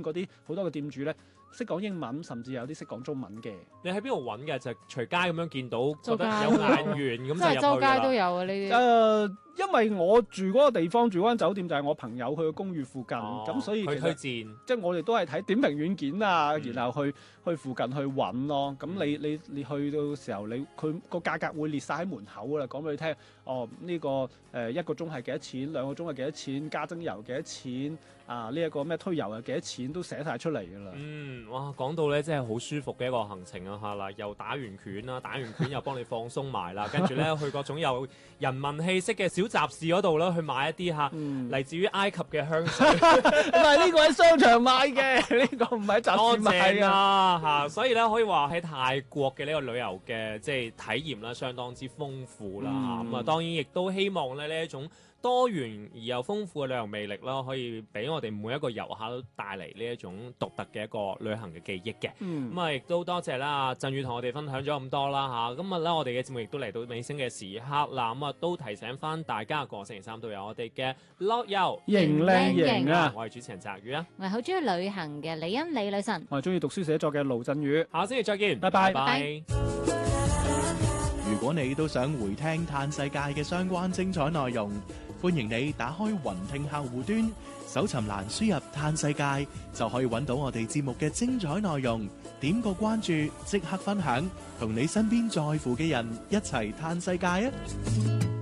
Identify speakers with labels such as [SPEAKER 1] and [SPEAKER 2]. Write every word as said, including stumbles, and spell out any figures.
[SPEAKER 1] 嗰啲好多嘅店主咧識講英文，甚至有啲識講中文嘅。
[SPEAKER 2] 你喺邊度揾嘅？就係隨街咁樣見到，覺
[SPEAKER 3] 周街
[SPEAKER 2] 得有眼緣咁就入去
[SPEAKER 3] 真係周街都
[SPEAKER 2] 啦。
[SPEAKER 3] 有啊呢啲。
[SPEAKER 1] 誒、呃，因為我住嗰個地方，住嗰間酒店就係我朋友佢嘅公寓附近，咁、
[SPEAKER 2] 哦
[SPEAKER 1] 所以其
[SPEAKER 2] 去推
[SPEAKER 1] 實
[SPEAKER 2] 薦。
[SPEAKER 1] 即係我哋都係睇點評軟件啊，
[SPEAKER 2] 嗯
[SPEAKER 1] 然後去去附近去揾咯。咁你你你去到時候，你佢個價格會列晒喺門口啦，講俾你聽。哦，呢、個誒、呃、一個鐘係幾多錢，兩個鐘係幾多錢，加增油幾多錢啊？呢、一個咩推油係幾多錢，都寫晒出嚟㗎啦。
[SPEAKER 2] 嗯，哇，講到咧真係好舒服嘅一個行程啊嚇啦，又打完拳啦，打完拳又幫你放鬆埋啦，跟住咧去各種有人民氣息嘅小集市嗰度啦，去買一啲嚇
[SPEAKER 1] 嗯
[SPEAKER 2] 嚟自於埃及嘅香水。
[SPEAKER 1] 唔係呢個喺商場買嘅，呢個唔係喺集
[SPEAKER 2] 多
[SPEAKER 1] 市買
[SPEAKER 2] 謝
[SPEAKER 1] 㗎。
[SPEAKER 2] 啊嚇，所以咧可以話喺泰國嘅呢個旅遊嘅即係體驗啦，相當之豐富啦嚇。咁啊、
[SPEAKER 1] 嗯
[SPEAKER 2] 當然亦都希望咧呢一種多元而又豐富嘅旅遊魅力啦，可以俾我哋每一個遊客都帶嚟呢一種獨特嘅一個旅行嘅記憶嘅。
[SPEAKER 1] 嗯
[SPEAKER 2] 咁啊，亦都多謝啦，振宇同我哋分享咗咁多啦嚇。今日咧，我哋嘅節目亦都嚟到尾聲嘅時刻啦。咁啊，都提醒翻大家，個星期三都有我哋嘅 Lock 遊
[SPEAKER 1] 型靚型啊！
[SPEAKER 2] 我係主持人澤宇啊，
[SPEAKER 3] 我係好中意旅行嘅李欣李女神。
[SPEAKER 1] 我係中意讀書寫作嘅盧振宇。
[SPEAKER 2] 下星期再見，
[SPEAKER 1] 拜拜
[SPEAKER 2] 拜。
[SPEAKER 4] 如果你都想回聽嘆世界嘅相關精彩內容，歡迎你打開雲聽客戶端，搜尋欄輸入嘆世界，就可以揾到我哋節目嘅精彩內容。點個關注，即刻分享，同你身邊在乎嘅人一齊嘆世界啊！